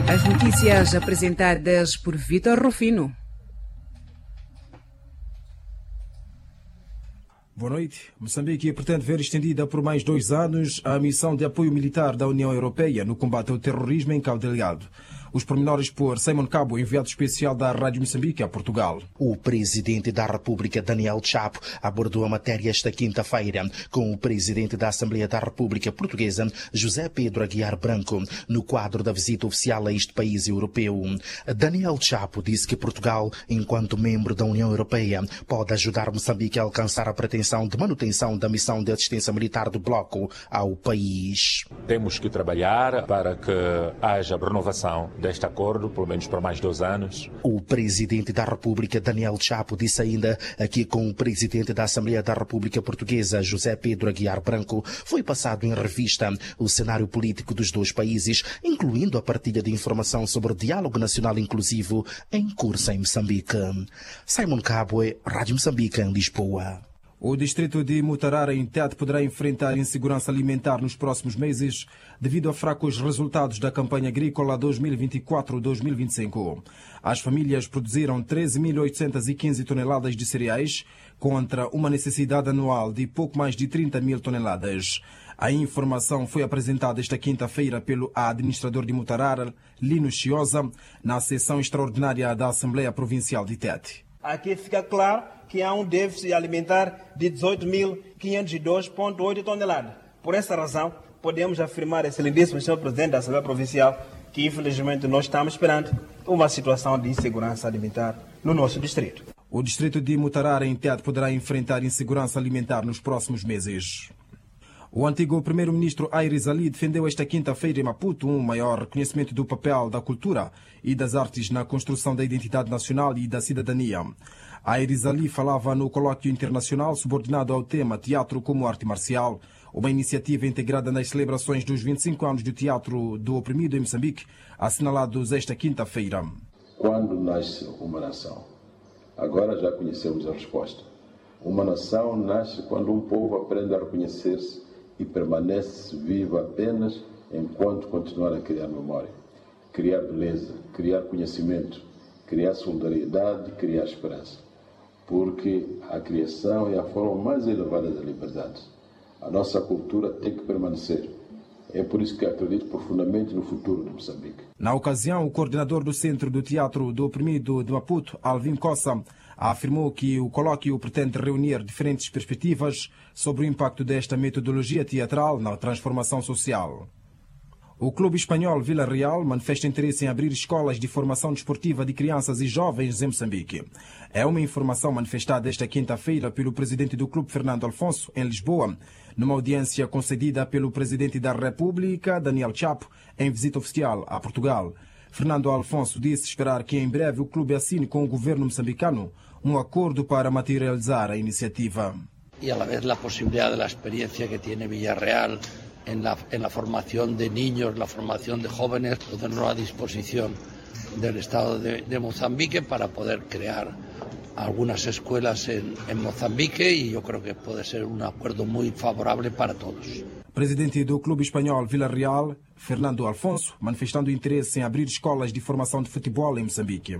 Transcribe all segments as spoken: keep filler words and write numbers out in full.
As notícias apresentadas por Vitor Rufino. Boa noite. Moçambique pretende ver estendida por mais dois anos a missão de apoio militar da União Europeia no combate ao terrorismo em Cabo Delgado. Os pormenores por Simon Cabo, enviado especial da Rádio Moçambique a Portugal. O presidente da República, Daniel Chapo, abordou a matéria esta quinta-feira com o presidente da Assembleia da República Portuguesa, José Pedro Aguiar Branco, no quadro da visita oficial a este país europeu. Daniel Chapo disse que Portugal, enquanto membro da União Europeia, pode ajudar Moçambique a alcançar a pretensão de manutenção da missão de assistência militar do bloco ao país. Temos que trabalhar para que haja renovação deste acordo, pelo menos por mais dois anos. O presidente da República, Daniel Chapo, disse ainda aqui com o presidente da Assembleia da República Portuguesa, José Pedro Aguiar Branco, foi passado em revista o cenário político dos dois países, incluindo a partilha de informação sobre o diálogo nacional inclusivo em curso em Moçambique. Simon Cabo, Rádio Moçambique, em Lisboa. O distrito de Mutarara, em Tete, poderá enfrentar insegurança alimentar nos próximos meses devido a fracos resultados da campanha agrícola dois mil e vinte e quatro a dois mil e vinte e cinco. As famílias produziram treze mil oitocentas e quinze toneladas de cereais contra uma necessidade anual de pouco mais de trinta mil toneladas. A informação foi apresentada esta quinta-feira pelo administrador de Mutarara, Lino Chiosa, na sessão extraordinária da Assembleia Provincial de Tete. Aqui fica claro que há um déficit alimentar de dezoito mil quinhentos e dois vírgula oito toneladas. Por essa razão, podemos afirmar, excelentíssimo senhor Presidente da Assembleia Provincial, que infelizmente nós estamos perante uma situação de insegurança alimentar no nosso distrito. O distrito de Mutarara, em Tete, poderá enfrentar insegurança alimentar nos próximos meses. O antigo primeiro-ministro Aires Ali defendeu esta quinta-feira em Maputo um maior reconhecimento do papel da cultura e das artes na construção da identidade nacional e da cidadania. Aires Ali falava no colóquio internacional subordinado ao tema Teatro como Arte Marcial, uma iniciativa integrada nas celebrações dos vinte e cinco anos do Teatro do Oprimido em Moçambique, assinalados esta quinta-feira. Quando nasce uma nação? Agora já conhecemos a resposta. Uma nação nasce quando um povo aprende a reconhecer-se e permanece viva apenas enquanto continuar a criar memória, criar beleza, criar conhecimento, criar solidariedade e criar esperança. Porque a criação é a forma mais elevada da liberdade. A nossa cultura tem que permanecer. É por isso que acredito profundamente no futuro de Moçambique. Na ocasião, o coordenador do Centro do Teatro do Oprimido de Maputo, Alvin Cossa, afirmou que o colóquio pretende reunir diferentes perspectivas sobre o impacto desta metodologia teatral na transformação social. O clube espanhol Vila Real manifesta interesse em abrir escolas de formação desportiva de crianças e jovens em Moçambique. É uma informação manifestada esta quinta-feira pelo presidente do clube, Fernando Alfonso, em Lisboa, numa audiência concedida pelo presidente da República, Daniel Chapo, em visita oficial a Portugal. Fernando Alfonso disse esperar que em breve o clube assine com o governo moçambicano um acordo para materializar a iniciativa. E a la vez a possibilidade da experiência que tem Villarreal en la, en la formación de niños, la formación de jóvenes, ponerlo a disposición del Estado de, de Mozambique para poder crear algunas escuelas en, en Mozambique y yo creo que puede ser un acuerdo muy favorable para todos. Presidente do clube espanhol Vila Real, Fernando Alfonso, manifestando interesse em abrir escolas de formação de futebol em Moçambique.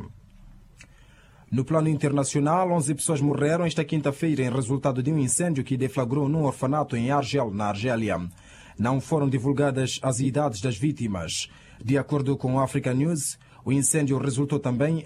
No plano internacional, onze pessoas morreram esta quinta-feira em resultado de um incêndio que deflagrou num orfanato em Argel, na Argélia. Não foram divulgadas as idades das vítimas. De acordo com o Africa News, o incêndio resultou também